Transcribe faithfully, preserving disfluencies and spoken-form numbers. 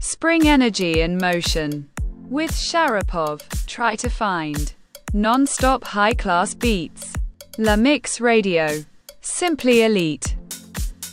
Spring energy in motion. With Sharapov, try to find non-stop high-class beats. La Mix Radio. Simply elite.